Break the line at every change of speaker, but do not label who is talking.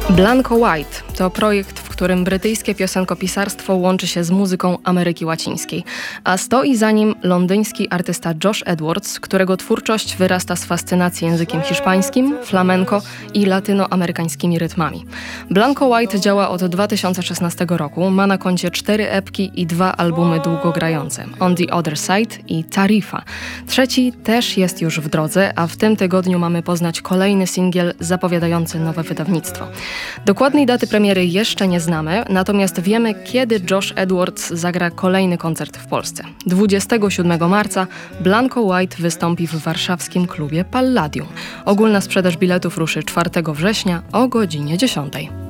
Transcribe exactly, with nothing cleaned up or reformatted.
Blanco White to projekt, w którym brytyjskie piosenkopisarstwo łączy się z muzyką Ameryki Łacińskiej, a stoi za nim londyński artysta Josh Edwards, którego twórczość wyrasta z fascynacji językiem hiszpańskim, flamenco i latynoamerykańskimi rytmami. Blanco White działa od dwa tysiące szesnastego roku, ma na koncie cztery epki i dwa albumy długogrające, On the Other Side i Tarifa. Trzeci też jest już w drodze, a w tym tygodniu mamy poznać kolejny singiel zapowiadający nowe wydawnictwo. Dokładnej daty premiery jeszcze nie znamy, natomiast wiemy, kiedy Josh Edwards zagra kolejny koncert w Polsce. dwudziestego siódmego marca Blanco White wystąpi w warszawskim klubie Palladium. Ogólna sprzedaż biletów ruszy czwartego września o godzinie dziesiątej.